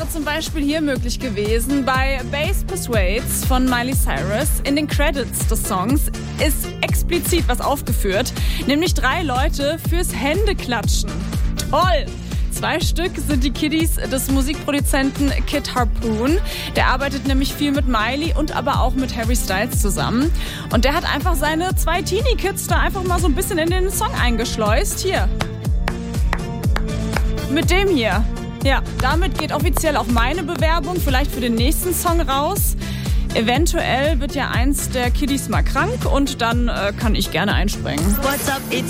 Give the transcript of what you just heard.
wäre zum Beispiel hier möglich gewesen bei Bass Persuades von Miley Cyrus. In den Credits des Songs ist explizit was aufgeführt, nämlich 3 Leute fürs Händeklatschen. Toll! 2 Stück sind die Kiddies des Musikproduzenten Kid Harpoon. Der arbeitet nämlich viel mit Miley und aber auch mit Harry Styles zusammen. Und der hat einfach seine 2 Teenie-Kids da einfach mal so ein bisschen in den Song eingeschleust. Hier. Mit dem hier. Ja, damit geht offiziell auch meine Bewerbung vielleicht für den nächsten Song raus. Eventuell wird ja eins der Kiddies mal krank und dann kann ich gerne einspringen. What's up, it's